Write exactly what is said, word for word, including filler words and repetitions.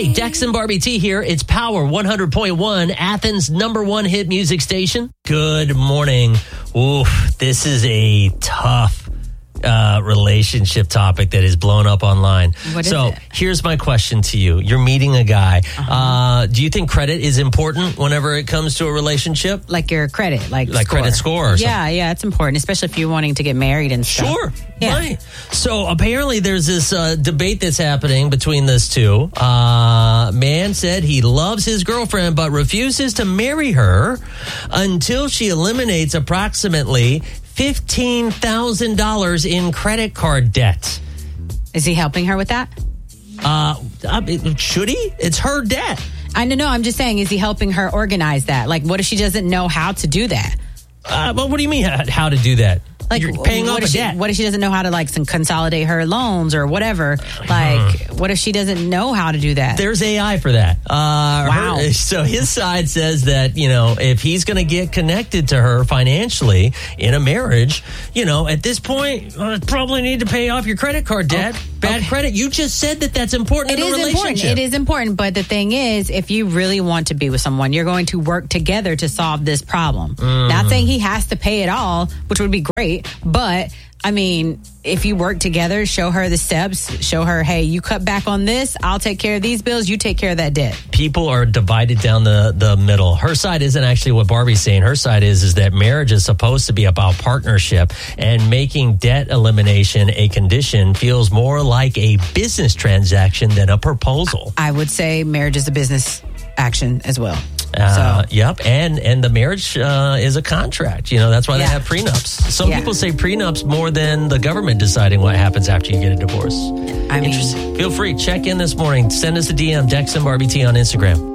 Hey, Dex and Barbie T here. It's Power one hundred point one, Athens' number one hit music station. Good morning. Oof, this is a tough uh, relationship topic that is blown up online. What is so it? Here's my question to you. You're meeting a guy. Uh-huh. Uh, do you think credit is important whenever it comes to a relationship? Like your credit, like Like score. credit score or something? Yeah, yeah, it's important, especially if you're wanting to get married and stuff. Sure. Yeah. Right. So apparently there's this uh, debate that's happening between these two. Uh, man said he loves his girlfriend but refuses to marry her until she eliminates approximately fifteen thousand dollars in credit card debt. Is he helping her with that? Uh, I mean, should he? It's her debt. I don't know. I'm just saying, is he helping her organize that? Like, what if she doesn't know how to do that? Uh, but what do you mean how, how to do that? Like, You're paying what off if a she, debt. What if she doesn't know how to like some, consolidate her loans or whatever? Like, what if she doesn't know how to do that? There's A I for that. Uh, Wow. her- so his side says that, you know, if he's going to get connected to her financially in a marriage, you know, at this point, uh, probably need to pay off your credit card debt. Okay. Bad Okay. credit. You just said that that's important It in a is relationship. important. It is important. But the thing is, if you really want to be with someone, you're going to work together to solve this problem. Mm. Not saying he has to pay it all, which would be great. But I mean, if you work together, show her the steps, show her, hey, you cut back on this, I'll take care of these bills, you take care of that debt. People are divided down the, the middle. Her side isn't actually what Barbie's saying. Her side is is that marriage is supposed to be about partnership, and making debt elimination a condition feels more like a business transaction than a proposal. I would say marriage is a business action as well. Uh, so, yep, and and the marriage uh, is a contract. You know, that's why they Yeah. have prenups. Some Yeah. people say prenups more than the government deciding what happens after you get a divorce. I mean, Interesting. Feel free, check in this morning. Send us a D M, Dex and Barbie T on Instagram.